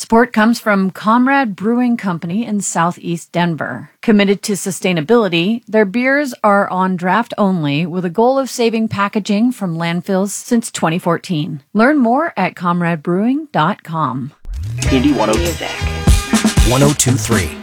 Support comes from Comrade Brewing Company in Southeast Denver. Committed to sustainability, their beers are on draft only with a goal of saving packaging from landfills since 2014. Learn more at comradebrewing.com. Indie 102. 1023.